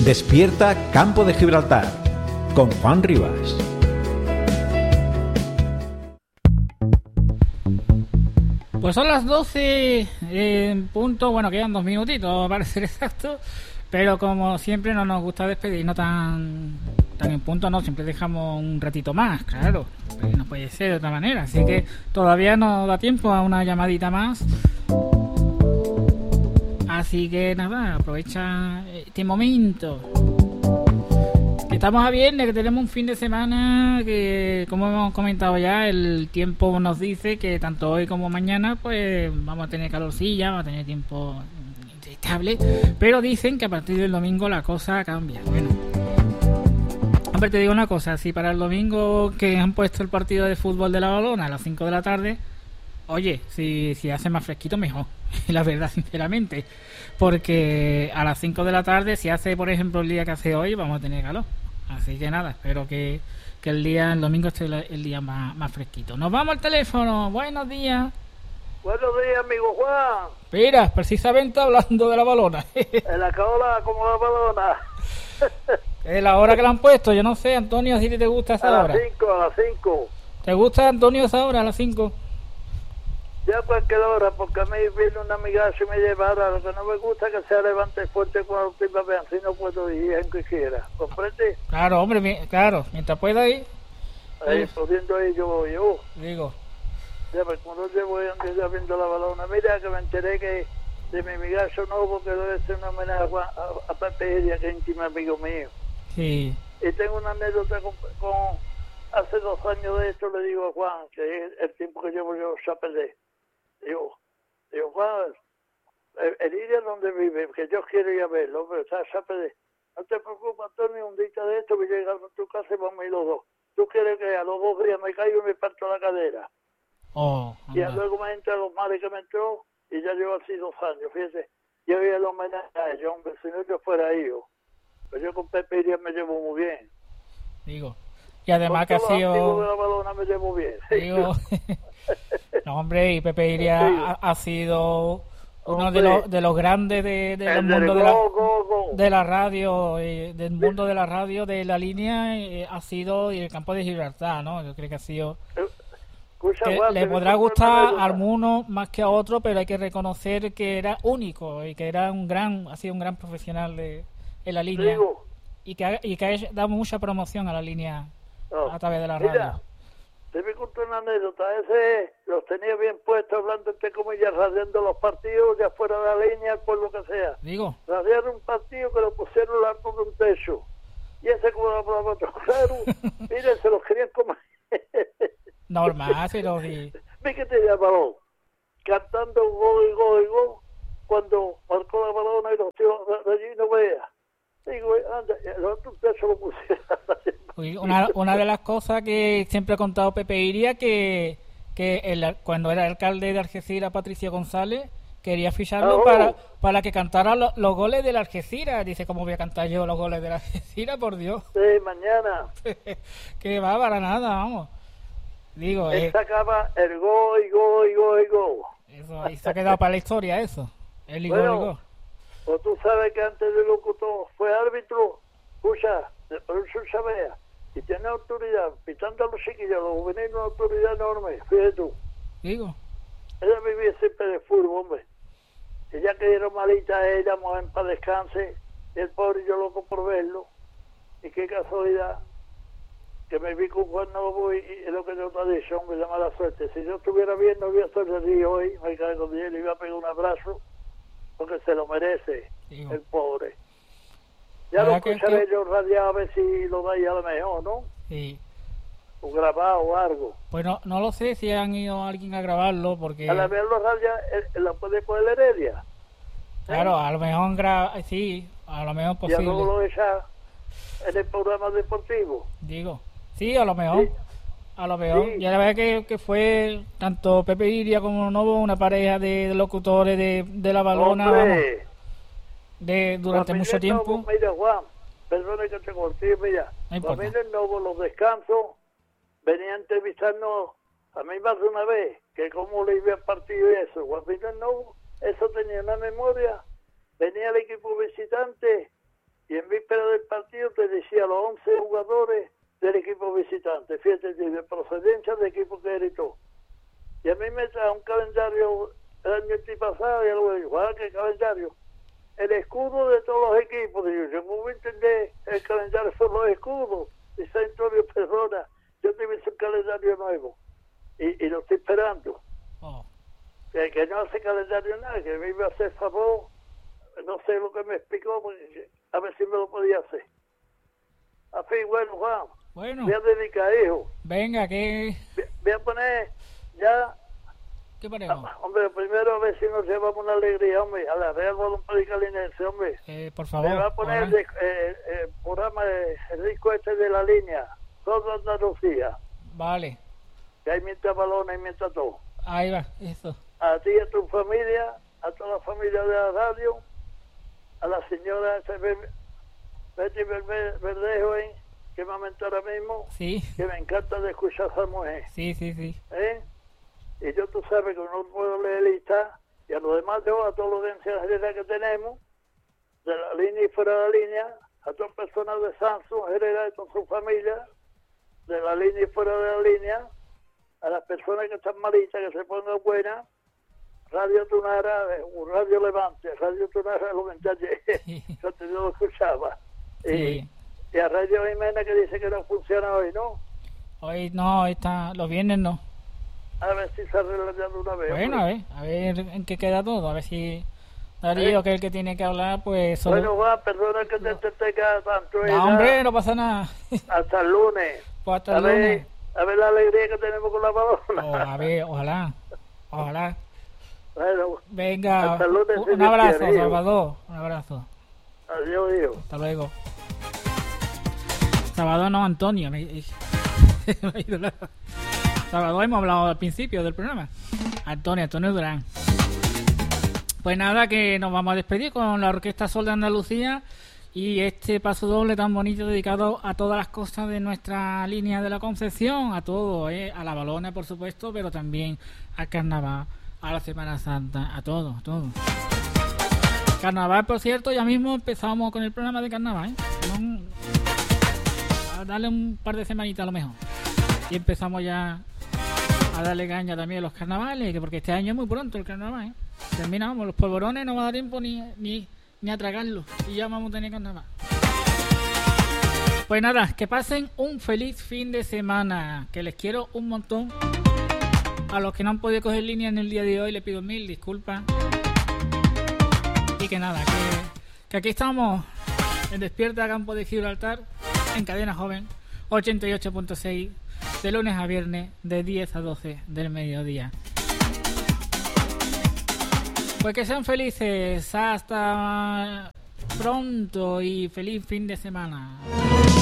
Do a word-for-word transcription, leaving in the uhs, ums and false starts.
Despierta Campo de Gibraltar con Juan Rivas. Pues son las doce en punto, bueno, quedan dos minutitos para ser exacto, pero como siempre no nos gusta despedirnos tan tan en punto, no, siempre dejamos un ratito más, claro, pues no puede ser de otra manera, así que todavía nos da tiempo a una llamadita más, así que nada, aprovecha este momento. Estamos a viernes, que tenemos un fin de semana que, como hemos comentado ya, el tiempo nos dice que tanto hoy como mañana pues vamos a tener calorcilla, vamos a tener tiempo estable, pero dicen que a partir del domingo la cosa cambia. Bueno, hombre, te digo una cosa, si para el domingo que han puesto el partido de fútbol de la Balona a las cinco de la tarde, oye, si, si hace más fresquito mejor, la verdad, sinceramente, porque a las cinco de la tarde, si hace por ejemplo el día que hace hoy, vamos a tener calor. Así que nada, espero que, que el día, el domingo esté el día más, más fresquito. Nos vamos al teléfono. Buenos días. Buenos días, amigo Juan. Mira, precisamente hablando de la Balona. En la caola como la Balona. Es la hora que la han puesto. Yo no sé, Antonio, si te gusta esa hora. A las cinco, a las cinco. ¿Te gusta, Antonio, esa hora, a las cinco? Ya cualquier hora, porque a mí viene una amigazo y me lleva. Ahora lo que no me gusta es que sea levante fuerte cuando la última vez, así no puedo ir en que quiera. ¿Comprende? Claro, hombre, mi, claro, mientras pueda ir. Ahí, pudiendo ir yo voy yo. Digo. Ya, pues cuando yo voy antes ya viendo la Balona, mira que me enteré que de mi amigazo nuevo, que debe ser un homenaje a, Juan, a, a Pepe Heria, que es íntimo amigo mío. Sí. Y tengo una anécdota con, con hace dos años de esto, le digo a Juan, que es el tiempo que llevo yo a perder. Digo, digo, Juan, el, el Iria donde vive, que yo quiero ir a verlo, pero está a perder. No te preocupes, Antonio, un día de esto voy a llegar a tu casa y vamos a ir los dos. Tú quieres que a los dos días me caigo y me parto la cadera. Oh, y luego me entra los males que me entró y ya llevo así dos años, fíjese. Yo voy el homenaje a ellos, hombre, si no yo fuera yo. Pero yo con Pepe Iria me llevo muy bien. Digo, y además que ha sido... de la Balona me llevo bien. Digo... No, hombre, y Pepe Iria sí. ha, ha sido uno de los, de los grandes de, de del mundo de la, go, go, go. de la radio, eh, del mundo de la radio, de la línea, eh, ha sido y el campo de Gibraltar, ¿no? Yo creo que ha sido... Escucha, que Juan, le podrá gustar a algunos más que a otros, pero hay que reconocer que era único y que era un gran, ha sido un gran profesional de, en la línea. Digo. Y que, ha, y que ha dado mucha promoción a la línea oh. a través de la Mira. radio. Te me contó una anécdota, ese los tenía bien puestos, hablando entre comillas, radiando los partidos, ya fuera de la línea, por lo que sea. Digo. Radiaron un partido que lo pusieron al lado de un techo. Y ese como lo hablaba otro, claro, miren, se los querían comer. Normal, pero sí. Vi que tenía balón, cantando gol y gol y gol, cuando marcó la balona y los tíos de allí no veía. Digo, anda, el otro techo lo pusieron. Una, una de las cosas que siempre ha contado Pepe Iria, que, que el, cuando era alcalde de Algeciras, Patricio González, quería ficharlo oh. para, para que cantara lo, los goles del Algeciras. Dice, ¿cómo voy a cantar yo los goles del Algeciras? Por Dios. Sí, mañana. Que va para nada, vamos. Digo, Él eh, sacaba el gol y gol y gol y gol. Eso, ahí se ha quedado para la historia eso. El y bueno, gol y gol. Pues tú sabes que antes de locutor fue árbitro, escucha, por eso sabía, y tiene autoridad, pitando a los chiquillos, los juveniles, una autoridad enorme, fíjate tú. Digo. Ella vivía siempre de fútbol, hombre. Y ya que era malita ella, mujer para descanse, y el pobre yo loco por verlo. Y qué casualidad, que me vi con Juan Novo y, y es lo que yo te he dicho, hombre, de mala suerte. Si yo estuviera bien, no hubiera estado allí hoy, me caigo de él, le iba a pegar un abrazo, porque se lo merece, Digo. el pobre. Ya lo escucharé que... yo radiado a ver si lo da ya a lo mejor, ¿no? Sí. O grabado o algo. Pues no, no lo sé si han ido alguien a grabarlo, porque... A la vez lo radia, la puede coger Heredia. Claro, ¿eh? A lo mejor gra... sí, a lo mejor posible. Y luego lo echa en el programa deportivo. Digo, sí, a lo mejor. Sí. A lo mejor. Sí. Ya la verdad que, que fue tanto Pepe Iria como Novo una pareja de locutores de, de la Balona, vamos, de durante mucho tiempo. Novo, mira, Juan, perdone que te corté, mira. No Familia el Novo, los descansos, venía a entrevistarnos a mí más de una vez, que cómo le iba el partido y eso. Familia el Novo, eso tenía una memoria. Venía el equipo visitante y en víspera partido te decía los once jugadores del equipo visitante, fíjate, de procedencia del equipo que eres tú. Y a mí me trae un calendario el año pasado y luego digo, ah, ¿qué calendario? El escudo de todos los equipos. Digo, yo no voy a entender, el calendario son los escudos. Dice Antonio Persona, yo te hice un calendario nuevo. Y, y lo estoy esperando. Oh. Que, que no hace calendario nada, que me iba a hacer favor. No sé lo que me explicó, porque a ver si me lo podía hacer. A fin, bueno, Juan. Bueno. Voy a dedicar, hijo. Venga, ¿qué? Voy a poner ya... ¿Qué ponemos? Ah, hombre, primero a ver si nos llevamos una alegría, hombre, a la Real Voluntad Calinense, hombre. Eh, por favor. Me va a poner el, eh, el programa, de, el disco este de la línea, toda Andalucía. Vale. Que hay mientras balones y mientras todo. Ahí va, eso. A ti y a tu familia, a toda la familia de la radio, a la señora Betty Verdejo, ¿eh? Que me aumentó ahora mismo. Sí. Que me encanta de escuchar a esa mujer. Sí, sí, sí. ¿Eh? Y yo, tú sabes que no puedo leer lista, y a los demás, yo, a toda la audiencia general que tenemos, de la línea y fuera de la línea, a todas personas de Samsung, general con su familia, de la línea y fuera de la línea, a las personas que están malitas, que se pongan buenas, Radio Tunara, un Radio Levante, Radio Tunara, lo que Sí. yo te lo escuchaba. Sí. Y, y a Radio Jimena, que dice que no funciona hoy, ¿no? Hoy no, hoy está, los viernes no. A ver si se arregla ya de una vez. Bueno, a ver, a ver en qué queda todo, a ver si Darío, ¿Eh? que es el que tiene que hablar, pues solo... Bueno, Juan, perdona que te, te tenga tanto. No, hombre, no pasa nada. Hasta el lunes. Pues hasta a el ver, lunes. a ver la alegría que tenemos con la balona. Oh, a ver, ojalá, ojalá. Bueno, Venga, hasta el lunes, un, si un Dios abrazo, quiere, hijo. Salvador, un abrazo. Adiós, hijo. Hasta luego. Salvador no, Antonio. Me, me ha ido la... Salvador hemos hablado al principio del programa. Antonio, Antonio Durán. Pues nada, que nos vamos a despedir con la Orquesta Sol de Andalucía y este paso doble tan bonito dedicado a todas las cosas de nuestra línea de la Concepción, a todo, ¿eh? A la balona, por supuesto, pero también al carnaval, a la Semana Santa, a todo, a todo. Carnaval, por cierto, ya mismo empezamos con el programa de carnaval, ¿eh? Vamos a darle un par de semanitas a lo mejor. Y empezamos ya a darle caña también a los carnavales, que porque este año es muy pronto el carnaval, ¿eh? Terminamos los polvorones, no va a dar tiempo ni, ni, ni a tragarlos, y ya vamos a tener carnaval. Pues nada, que pasen un feliz fin de semana, que les quiero un montón. A los que no han podido coger línea en el día de hoy les pido mil disculpas. Y que nada, que, que aquí estamos en Despierta Campo de Gibraltar, en Cadena Joven ochenta y ocho punto seis, de lunes a viernes de diez a doce del mediodía. Pues que sean felices, hasta pronto y feliz fin de semana.